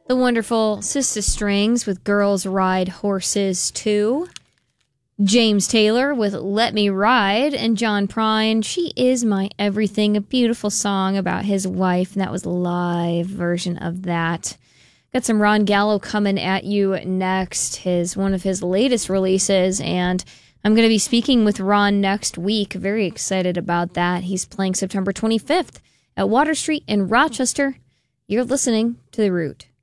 The wonderful Sister Strings with Girls Ride Horses Too. James Taylor with Let Me Ride, and John Prine, She Is My Everything, a beautiful song about his wife, and that was a live version of that. Got some Ron Gallo coming at you next, one of his latest releases, and I'm going to be speaking with Ron next week. Very excited about that. He's playing September 25th at Water Street in Rochester. You're listening to The Root.